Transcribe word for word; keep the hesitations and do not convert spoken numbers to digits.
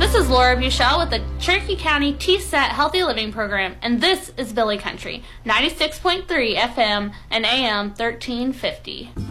This is Laura Buchel with the Cherokee County T S A T Healthy Living Program, and this is Billy Country, ninety-six point three F M and A M thirteen fifty.